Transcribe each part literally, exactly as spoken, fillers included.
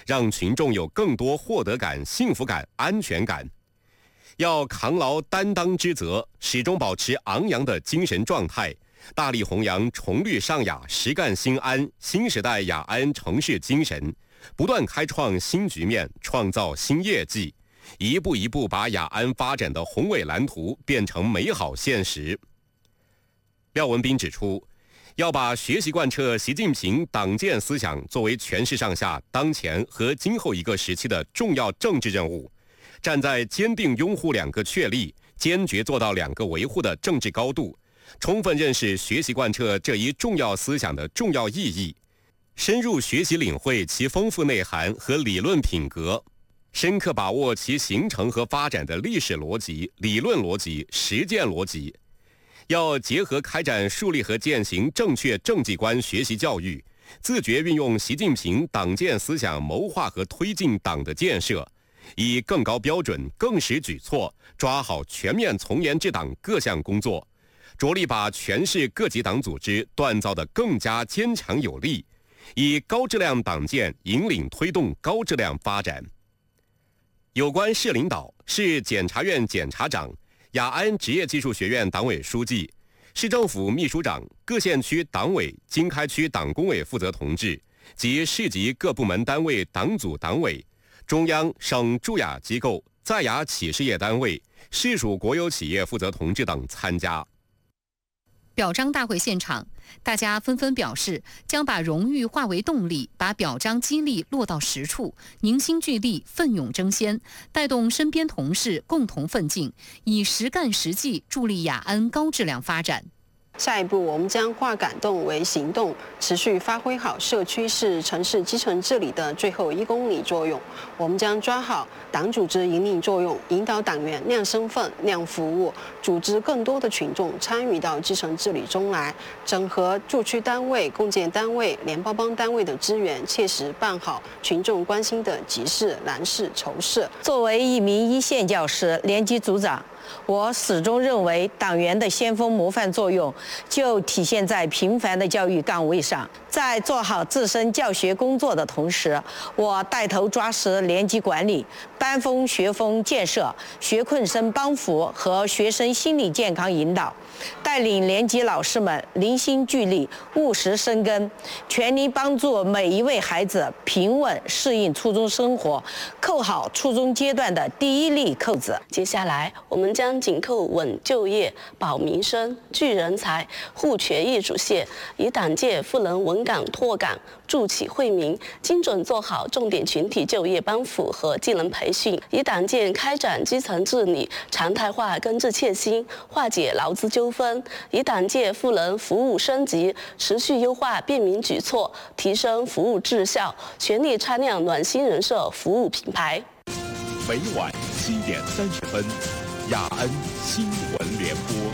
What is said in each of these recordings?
让群众有更多获得感、幸福感、安全感。要扛牢担当之责，始终保持昂扬的精神状态，大力弘扬崇律尚雅、实干兴安新时代雅安城市精神，不断开创新局面，创造新业绩，一步一步把雅安发展的宏伟蓝图变成美好现实。廖文斌指出，要把学习贯彻习近平党建思想作为全市上下当前和今后一个时期的重要政治任务，站在坚定拥护两个确立、坚决做到两个维护的政治高度，充分认识学习贯彻这一重要思想的重要意义，深入学习领会其丰富内涵和理论品格，深刻把握其形成和发展的历史逻辑、理论逻辑、实践逻辑。要结合开展树立和践行正确政绩观学习教育，自觉运用习近平党建思想谋划和推进党的建设，以更高标准、更实举措抓好全面从严治党各项工作，着力把全市各级党组织锻造得更加坚强有力，以高质量党建引领推动高质量发展。有关市领导、市检察院检察长、雅安职业技术学院党委书记、市政府秘书长、各县区党委、经开区党工委负责同志及市级各部门单位党组党委、中央省驻雅机构、在雅企事业单位、市属国有企业负责同志等参加。 表彰大会现场，大家纷纷表示将把荣誉化为动力，把表彰激励落到实处，凝心聚力，奋勇争先，带动身边同事共同奋进，以实干实际助力雅安高质量发展。 下一步，我们将化感动为行动，持续发挥好社区市城市基层治理的最后一公里作用。我们将抓好党组织引领作用，引导党员亮身份、亮服务，组织更多的群众参与到基层治理中来，整合驻区单位、共建单位、联邦邦单位的资源，切实办好群众关心的急事、难事、愁事。 作为一名一线教师、年级组长，我始终认为，党员的先锋模范作用就体现在频繁的教育岗位上。在做好自身教学工作的同时，我带头抓实年级管理、班风学风建设、学困生帮扶和学生心理健康引导，带领年级老师们凝心聚力、务实深耕，全力帮助每一位孩子平稳适应初中生活，扣好初中阶段的第一粒扣子。 接下来，我们将紧扣稳就业、保民生、聚人才、护权益主线，以党建赋能稳岗拓岗、助企惠民，精准做好重点群体就业帮扶和技能培训，以党建开展基层治理，常态化根治切心，化解劳资纠纷；以党建赋能服务升级，持续优化便民举措，提升服务质效，全力擦亮暖心人社服务品牌。 每晚七点三十分，雅安新闻联播。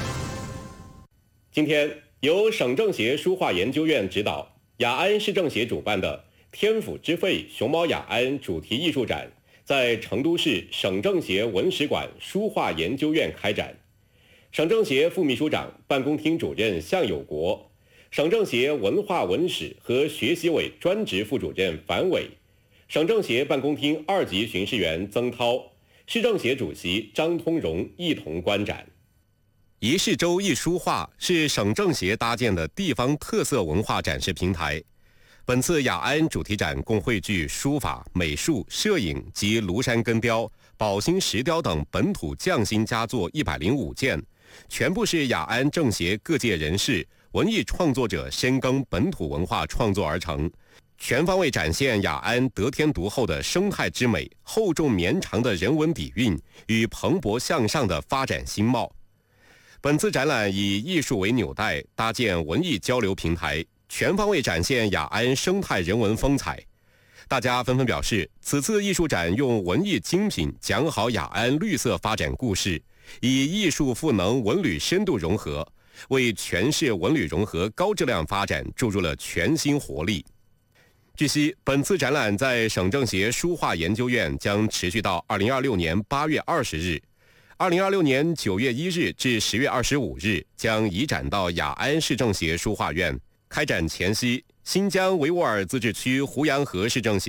今天由省政协书画研究院指导，雅安市政协主办的“天府之肺熊猫雅安”主题艺术展，在成都市省政协文史馆书画研究院开展。省政协副秘书长、办公厅主任向有国，省政协文化文史和学习委专职副主任樊伟，省政协办公厅二级巡视员曾涛，市政协主席张通荣一同观展。一市州一书画是省政协搭建的地方特色文化展示平台。本次雅安主题展共汇聚书法、美术、摄影及庐山根雕、宝兴石雕等本土匠心佳作一百零五件，全部是雅安政协各界人士、文艺创作者深耕本土文化创作而成，全方位展现雅安得天独厚的生态之美、厚重绵长的人文底蕴与蓬勃向上的发展新貌。本次展览以艺术为纽带，搭建文艺交流平台，全方位展现雅安生态人文风采。大家纷纷表示，此次艺术展用文艺精品讲好雅安绿色发展故事，以艺术赋能文旅深度融合，为全市文旅融合高质量发展注入了全新活力。据悉，本次展览在省政协书画研究院将持续到二零二六年八月二十日。二零二六年九月一日至十月二十五日将移展到雅安市政协书画院。开展前夕，新疆维吾尔自治区胡杨河市政协、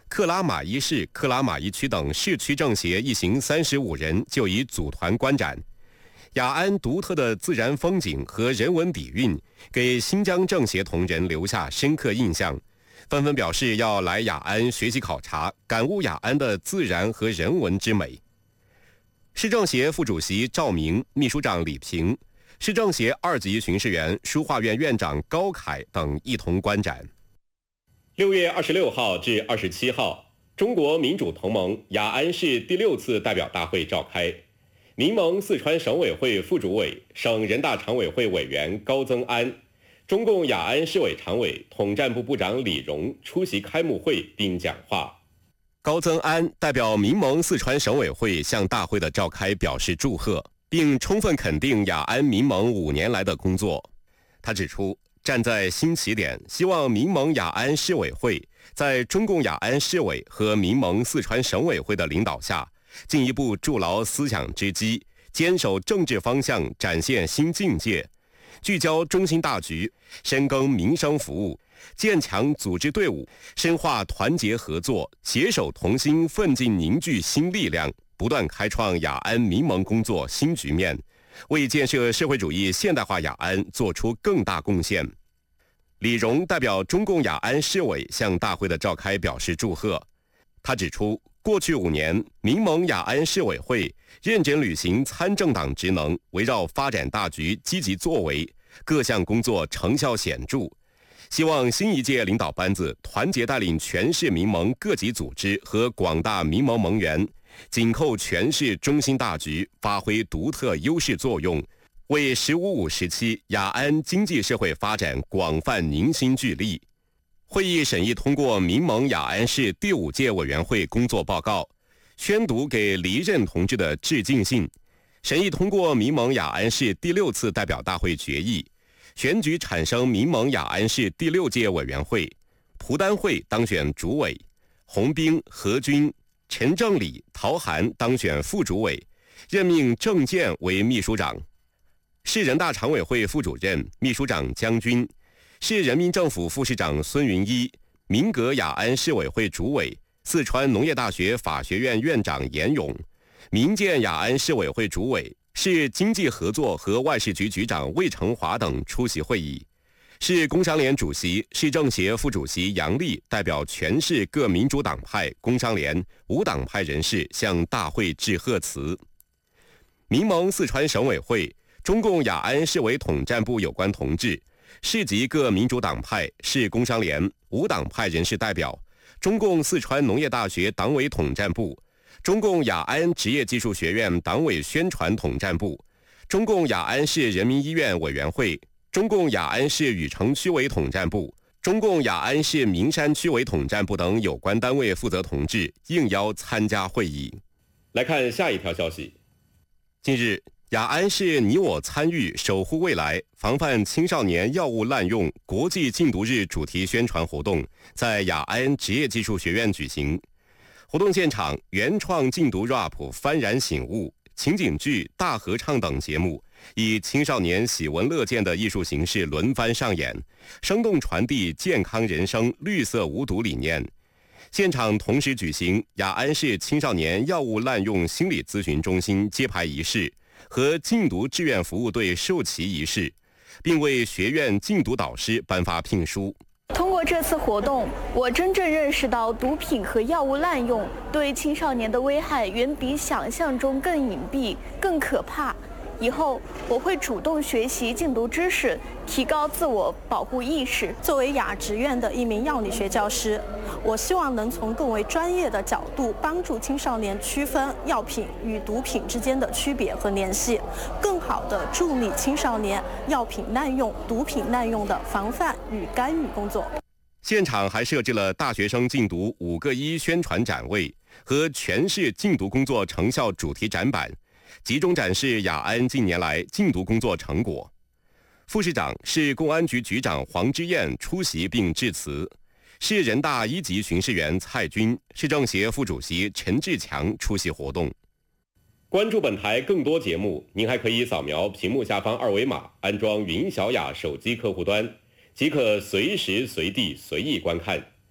克拉玛依市、克拉玛依区等市区政协一行三十五人就已组团观展。雅安独特的自然风景和人文底蕴，给新疆政协同仁留下深刻印象，纷纷表示要来雅安学习考察，感悟雅安的自然和人文之美。市政协副主席赵明、秘书长李平、市政协二级巡视员、书画院院长高凯等一同观展。六月二十六号至二十七号，中国民主同盟雅安市第六次代表大会召开，民盟四川省委会副主委、省人大常委会委员高增安，中共雅安市委常委、统战部部长李荣出席开幕会并讲话。高增安代表民盟四川省委会向大会的召开表示祝贺，并充分肯定雅安民盟五年来的工作。他指出，站在新起点，希望民盟雅安市委会在中共雅安市委和民盟四川省委会的领导下，进一步筑牢思想之基，坚守政治方向，展现新境界，聚焦中心大局，深耕民生服务，建强组织队伍，深化团结合作，携手同心，奋进凝聚新力量，不断开创雅安民盟工作新局面，为建设社会主义现代化雅安做出更大贡献。李荣代表中共雅安市委向大会的召开表示祝贺。他指出，过去五年，民盟雅安市委会认真履行参政党职能，围绕发展大局积极作为，各项工作成效显著。希望新一届领导班子团结带领全市民盟各级组织和广大民盟盟员，紧扣全市中心大局，发挥独特优势作用，为“十五五”时期雅安经济社会发展广泛凝心聚力。会议审议通过民盟雅安市第五届委员会工作报告，宣读给离任同志的致敬信，审议通过民盟雅安市第六次代表大会决议，选举产生民盟雅安市第六届委员会，蒲丹慧当选主委，洪兵、何军、陈正礼、陶涵当选副主委，任命郑健为秘书长。市人大常委会副主任、秘书长江军，市人民政府副市长孙云一，民革雅安市委会主委，四川农业大学法学院院长严勇，民建雅安市委会主委，市经济合作和外事局局长魏成华等出席会议。市工商联主席、市政协副主席杨丽代表全市各民主党派、工商联、无党派人士向大会致贺词。民盟四川省委会、中共雅安市委统战部有关同志，市级各民主党派、市工商联、无党派人士代表，中共四川农业大学党委统战部，中共雅安职业技术学院党委宣传统战部，中共雅安市人民医院委员会，中共雅安市禹城区委统战部，中共雅安市名山区委统战部等有关单位负责同志应邀参加会议。来看下一条消息。近日，雅安市你我参与守护未来防范青少年药物滥用国际禁毒日主题宣传活动在雅安职业技术学院举行。活动现场，原创禁毒 rap 幡然醒悟、情景剧、大合唱等节目以青少年喜闻乐见的艺术形式轮番上演，生动传递健康人生、绿色无毒理念。现场同时举行雅安市青少年药物滥用心理咨询中心揭牌仪式和禁毒志愿服务队授旗仪式，并为学院禁毒导师颁发聘书。 通过这次活动，我真正认识到毒品和药物滥用对青少年的危害远比想象中更隐蔽、更可怕。以后我会主动学习禁毒知识，提高自我保护意识。 作为雅职院的一名药理学教师，我希望能从更为专业的角度帮助青少年区分药品与毒品之间的区别和联系，更好地助力青少年药品滥用、毒品滥用的防范与干预工作。 现场还设置了大学生禁毒五个一宣传展位和全市禁毒工作成效主题展板，集中展示雅安近年来禁毒工作成果。副市长、市公安局局长黄之燕出席并致辞，市人大一级巡视员蔡军、市政协副主席陈志强出席活动。关注本台更多节目，您还可以扫描屏幕下方二维码，安装云小雅手机客户端，即可随时随地随意观看。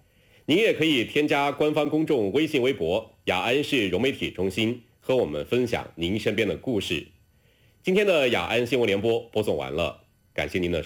您也可以添加官方公众微信微博雅安市融媒体中心，和我们分享您身边的故事。今天的雅安新闻联播播送完了，感谢您的